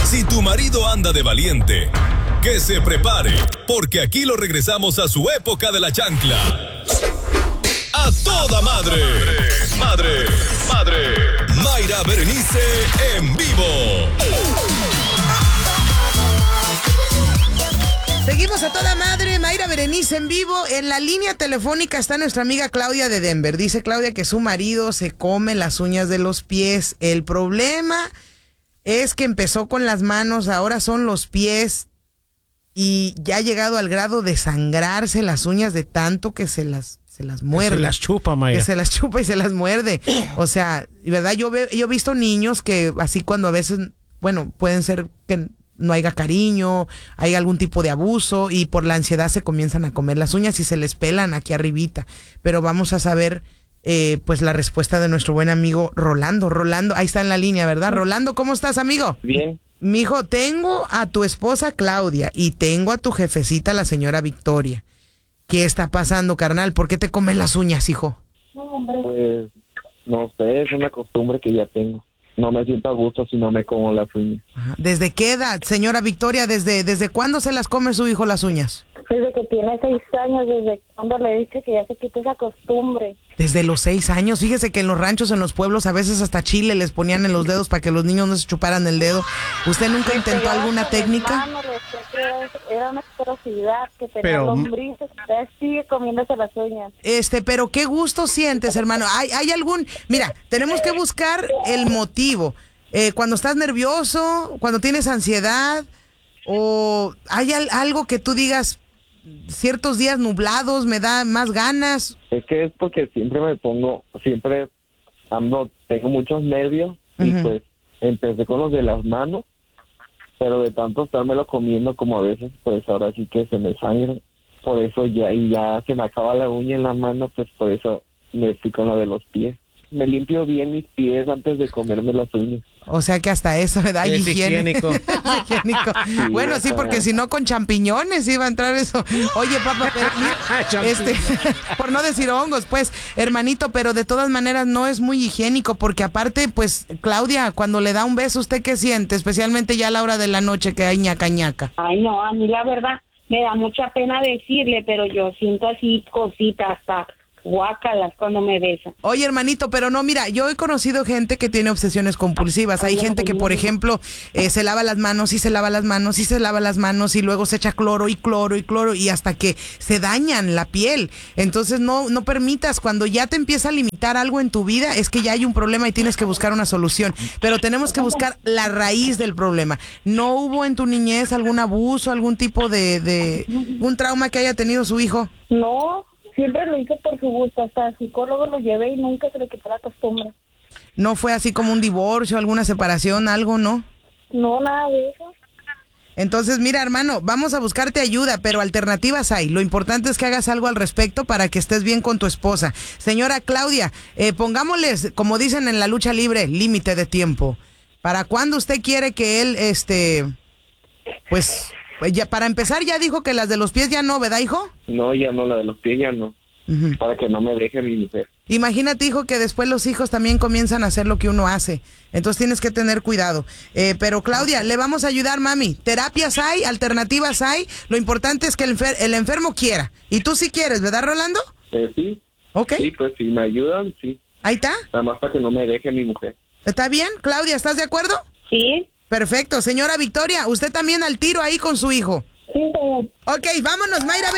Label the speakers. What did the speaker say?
Speaker 1: Si tu marido anda de valiente, que se prepare, porque aquí lo regresamos a su época de la chancla. ¡A toda madre! ¡Madre! ¡Madre! Mayra Berenice en vivo.
Speaker 2: Seguimos a toda madre, Mayra Berenice en vivo. En la línea telefónica está nuestra amiga Claudia de Denver. Dice Claudia que su marido se come las uñas de los pies. El problema es que empezó con las manos, ahora son los pies y ya ha llegado al grado de sangrarse las uñas de tanto que se las muerde.
Speaker 3: Se las chupa, Mayra.
Speaker 2: Que se las chupa y se las muerde. O sea, ¿verdad? Yo he visto niños que así cuando a veces, bueno, pueden ser que no haya cariño, hay algún tipo de abuso y por la ansiedad se comienzan a comer las uñas y se les pelan aquí arribita. Pero vamos a saber pues la respuesta de nuestro buen amigo Rolando. Rolando, ahí está en la línea, ¿verdad? Rolando, ¿cómo estás, amigo?
Speaker 4: Bien.
Speaker 2: Mijo, tengo a tu esposa Claudia y tengo a tu jefecita, la señora Victoria. ¿Qué está pasando, carnal? ¿Por qué te comes las uñas, hijo?
Speaker 4: Pues, no sé, es una costumbre que ya tengo. No me siento a gusto si no me como las uñas.
Speaker 2: ¿Desde qué edad, señora Victoria? ¿Desde cuándo se las come su hijo las uñas?
Speaker 5: Desde que tiene 6 años, desde cuando le dije que ya se quite esa costumbre.
Speaker 2: Desde los 6 años. Fíjese que en los ranchos, en los pueblos, a veces hasta chile les ponían en los dedos para que los niños no se chuparan el dedo. ¿Usted nunca intentó alguna técnica?
Speaker 5: Era una asquerosidad que tenía
Speaker 3: Pero-
Speaker 5: lombrices. Usted sigue comiéndose las uñas.
Speaker 2: Pero qué gusto sientes, hermano. ¿Hay algún? Mira, tenemos que buscar el motivo. Cuando estás nervioso, cuando tienes ansiedad, o hay algo que tú digas, ciertos días nublados me da más ganas.
Speaker 4: Es que es porque siempre tengo muchos nervios y
Speaker 2: Ujú.
Speaker 4: pues empecé con los de las manos, pero de tanto estármelo comiendo como a veces, pues ahora sí que se me sangra. Por eso ya se me acaba la uña en la mano, pues por eso me fui con lo de los pies. Me limpio bien mis pies antes de comerme las uñas.
Speaker 2: O sea que hasta eso me da
Speaker 3: Es
Speaker 2: higiene.
Speaker 3: higiénico.
Speaker 2: Es higiénico. Bueno, sí, porque si no con champiñones iba a entrar eso. Oye, papá, pero por no decir hongos, pues, hermanito, pero de todas maneras no es muy higiénico, porque aparte, pues, Claudia, cuando le da un beso, ¿usted qué siente? Especialmente ya a la hora de la noche que hay ñaca ñaca.
Speaker 5: Ay, no, a mí la verdad me da mucha pena decirle, pero yo siento así cositas, hasta guácalas cuando me besan.
Speaker 2: Oye, hermanito, pero no, mira, yo he conocido gente que tiene obsesiones compulsivas. Hay gente que, por ejemplo, se lava las manos y se lava las manos y se lava las manos y luego se echa cloro y cloro y cloro y hasta que se dañan la piel. Entonces no permitas, cuando ya te empieza a limitar algo en tu vida, es que ya hay un problema y tienes que buscar una solución. Pero tenemos que buscar la raíz del problema. ¿No hubo en tu niñez algún abuso, algún tipo de un trauma que haya tenido su hijo?
Speaker 5: No, siempre lo hice por su gusto, hasta el psicólogo lo llevé y nunca se le quitó la costumbre.
Speaker 2: ¿No fue así como un divorcio, alguna separación, algo, no?
Speaker 5: No, nada de eso.
Speaker 2: Entonces, mira, hermano, vamos a buscarte ayuda, pero alternativas hay. Lo importante es que hagas algo al respecto para que estés bien con tu esposa. Señora Claudia, pongámosles, como dicen en la lucha libre, límite de tiempo. ¿Para cuándo usted quiere que él, pues, ya para empezar ya dijo que las de los pies ya no, ¿verdad, hijo?
Speaker 4: No, ya no, la de los pies ya no.
Speaker 2: Ujú.
Speaker 4: Para que no me deje mi mujer.
Speaker 2: Imagínate, hijo, que después los hijos también comienzan a hacer lo que uno hace. Entonces tienes que tener cuidado. Pero Claudia, le vamos a ayudar, mami. Terapias hay, alternativas hay. Lo importante es que el enfermo quiera. Y tú sí quieres, ¿verdad, Rolando?
Speaker 4: Sí.
Speaker 2: ¿Ok?
Speaker 4: Sí, pues si me ayudan, sí.
Speaker 2: Ahí está.
Speaker 4: Nada más para que no me deje mi mujer.
Speaker 2: ¿Está bien? Claudia, ¿estás de acuerdo?
Speaker 5: Sí,
Speaker 2: Perfecto. Señora Victoria, usted también al tiro ahí con su hijo.
Speaker 5: sí, señor.
Speaker 2: Ok, vámonos, Mayra.